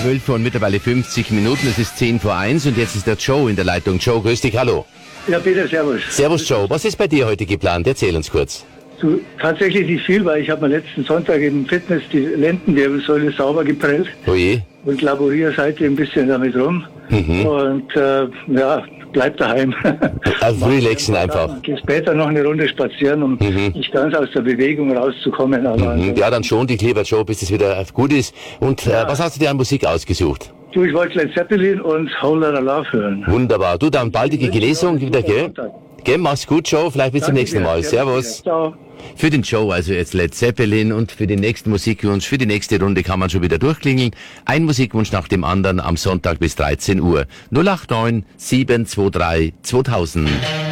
12 und mittlerweile 50 Minuten. Es ist 10 vor 1 und jetzt ist der Joe in der Leitung. Joe, grüß dich, hallo. Ja, Peter, servus. Servus, Joe. Was ist bei dir heute geplant? Erzähl uns kurz. Du, tatsächlich nicht viel, weil ich habe mir letzten Sonntag im Fitness die Lendenwirbelsäule sauber geprellt Oje. und laboriere seitdem ein bisschen damit rum. Und bleib daheim. Also relaxen einfach. Gehe später noch eine Runde spazieren, um nicht ganz aus der Bewegung rauszukommen. Aber Ja, dann schon, die Kleber Joe, bis es wieder gut ist. Und was hast du dir an Musik ausgesucht? du, ich wollte Led Zeppelin und Whole Lotta Love hören. Wunderbar. Du, dann baldige Genesung wieder, gell? Gell, mach's gut, Joe. Vielleicht bis zum nächsten Mal. Servus. Ciao. Für den Joe also jetzt Led Zeppelin und für den nächsten Musikwunsch, für die nächste Runde kann man schon wieder durchklingeln. Ein Musikwunsch nach dem anderen am Sonntag bis 13 Uhr. 089 723 2000.